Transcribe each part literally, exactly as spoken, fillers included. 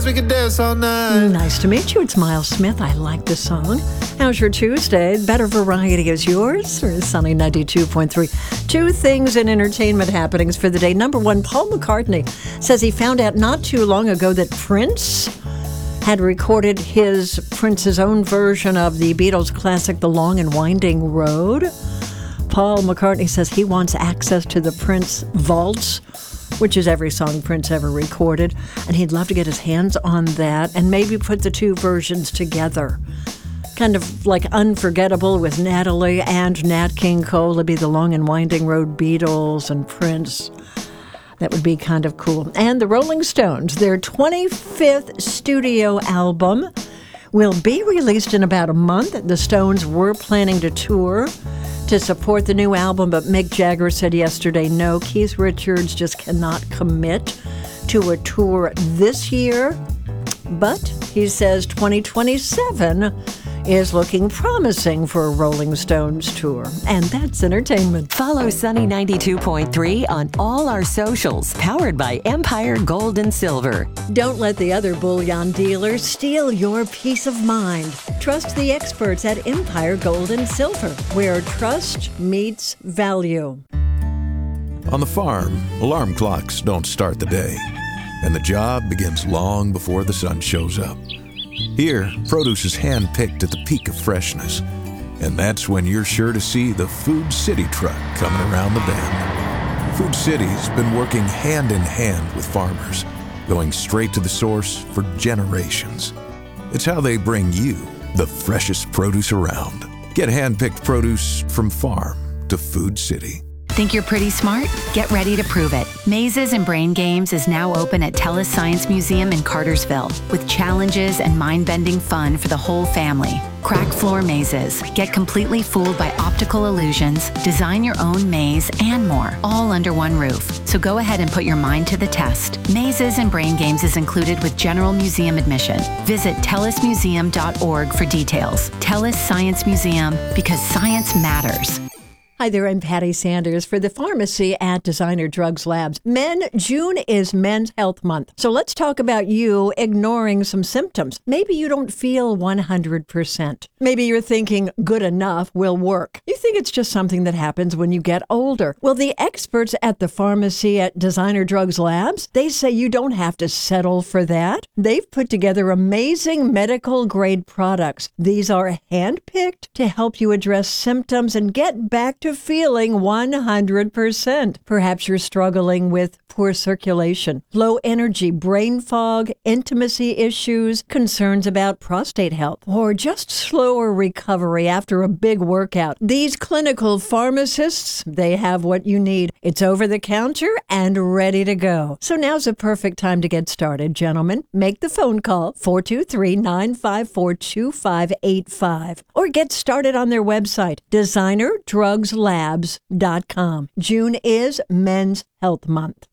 we could dance all night. Nice to meet you. It's Miles Smith. I like this song. How's your Tuesday? Better variety is yours? Or Sunny ninety-two point three. Two things in entertainment happenings for the day. Number one, Paul McCartney says he found out not too long ago that Prince had recorded his Prince's own version of the Beatles classic, The Long and Winding Road. Paul McCartney says he wants access to the Prince vaults, which is every song Prince ever recorded, and he'd love to get his hands on that and maybe put the two versions together. Kind of like Unforgettable with Natalie and Nat King Cole. It'd be The Long and Winding Road, Beatles and Prince. That would be kind of cool. And the Rolling Stones, their twenty-fifth studio album will be released in about a month. The Stones were planning to tour to support the new album, but Mick Jagger said yesterday, no, Keith Richards just cannot commit to a tour this year. But he says twenty twenty-seven is looking promising for a Rolling Stones tour. And that's entertainment. Follow Sunny ninety-two point three on all our socials, powered by Empire Gold and Silver. Don't let the other bullion dealers steal your peace of mind. Trust the experts at Empire Gold and Silver, where trust meets value. On the farm, alarm clocks don't start the day, and the job begins long before the sun shows up. Here, produce is hand-picked at the peak of freshness, and that's when you're sure to see the Food City truck coming around the bend. Food City's been working hand-in-hand with farmers, going straight to the source for generations. It's how they bring you the freshest produce around. Get hand-picked produce from farm to Food City. Think you're pretty smart? Get ready to prove it. Mazes and Brain Games is now open at TELUS Science Museum in Cartersville, with challenges and mind-bending fun for the whole family. Crack floor mazes, get completely fooled by optical illusions, design your own maze, and more, all under one roof. So go ahead and put your mind to the test. Mazes and Brain Games is included with general museum admission. Visit telus museum dot org for details. TELUS Science Museum, because science matters. Hi there, I'm Patty Sanders for the pharmacy at Designer Drugs Labs. Men, June is Men's Health Month. So let's talk about you ignoring some symptoms. Maybe you don't feel one hundred percent. Maybe you're thinking good enough will work. You think it's just something that happens when you get older. Well, the experts at the pharmacy at Designer Drugs Labs, they say you don't have to settle for that. They've put together amazing medical grade products. These are handpicked to help you address symptoms and get back to feeling one hundred percent. Perhaps you're struggling with poor circulation, low energy, brain fog, intimacy issues, concerns about prostate health, or just slower recovery after a big workout. These clinical pharmacists, they have what you need. It's over the counter and ready to go. So now's a perfect time to get started, gentlemen. Make the phone call, four two three, nine five four, two five eight five, or get started on their website, designer drugs labs dot com. June is Men's Health Month.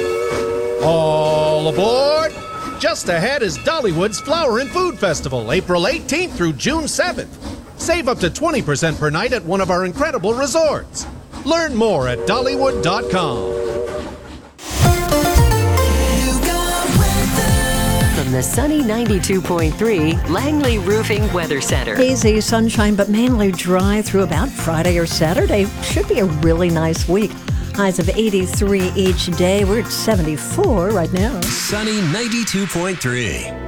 All aboard! Just ahead is Dollywood's Flower and Food Festival, April eighteenth through June seventh. Save up to twenty percent per night at one of our incredible resorts. Learn more at dollywood dot com. From the Sunny ninety-two point three Langley Roofing Weather Center. Hazy sunshine, but mainly dry through about Friday or Saturday. Should be a really nice week. Highs of eighty-three each day. We're at seventy-four right now. Sunny ninety-two point three.